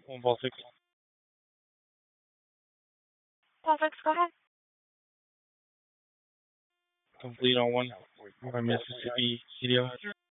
One ball six. Perfect, go ahead. Complete on one by Mississippi CDL.